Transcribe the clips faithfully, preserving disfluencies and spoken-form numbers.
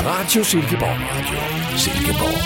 Radio Silkeborg. Radio Silkeborg.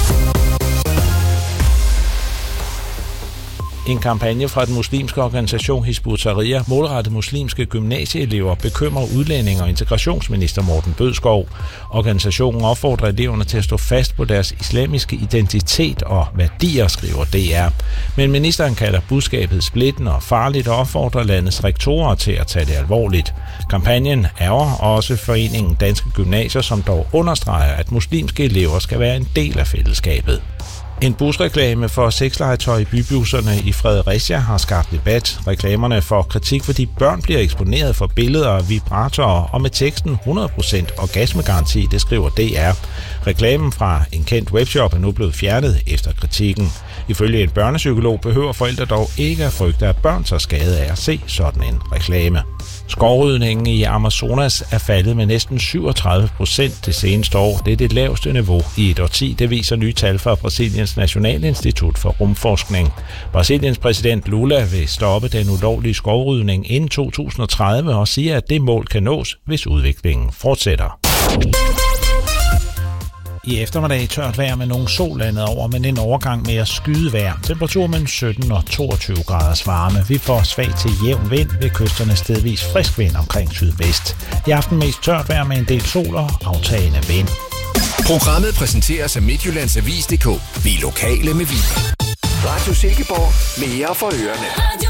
En kampagne fra den muslimske organisation Hizb ut-Tahrir målrettet muslimske gymnasieelever bekymrer udlænding og integrationsminister Morten Bødskov. Organisationen opfordrer eleverne til at stå fast på deres islamiske identitet og værdier, skriver D R. Men ministeren kalder budskabet splittende og farligt og opfordrer landets rektorer til at tage det alvorligt. Kampagnen ærger også foreningen Danske Gymnasier, som dog understreger, at muslimske elever skal være en del af fællesskabet. En busreklame for sexlegetøj i bybusserne i Fredericia har skabt debat. Reklamerne får kritik, fordi børn bliver eksponeret for billeder af vibratorer og med teksten hundrede procent orgasmegaranti, det skriver D R. Reklamen fra en kendt webshop er nu blevet fjernet efter kritikken. Ifølge en børnepsykolog behøver forældre dog ikke at frygte, at børn tager skade af at se sådan en reklame. Skovrydningen i Amazonas er faldet med næsten syvogtredive procent det seneste år. Det er det laveste niveau i et årti, det viser nye tal fra Brasiliens Nationalinstitut for Rumforskning. Brasiliens præsident Lula vil stoppe den ulovlige skovrydning inden to tusind og tredive og siger, at det mål kan nås, hvis udviklingen fortsætter. I eftermiddag tørt vejr med nogle sol landet over, men en overgang med at skyde vejr. Temperatur mellem sytten og toogtyve graders varme. Vi får svag til jævn vind ved kysterne, stedvis frisk vind omkring sydvest. I aften mest tørt vejr med en del sol og aftagende vind. Programmet præsenteres af Midtjyllands Avis punktum d k. Vi er lokale med Viber. Radio Silkeborg. Mere for ørerne.